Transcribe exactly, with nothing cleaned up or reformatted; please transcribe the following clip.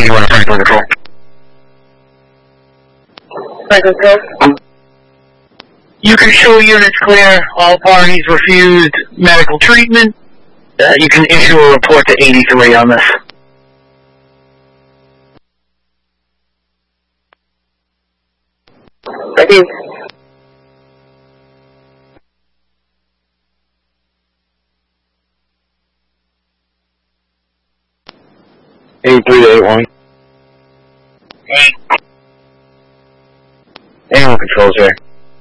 eighty-one Franklin Control. Franklin Control. You can show units clear. All parties refused medical treatment. Uh, you can issue a report to eighty-three on this. Thank you. eighty-three to eighty-one. Hey. Animal controls here.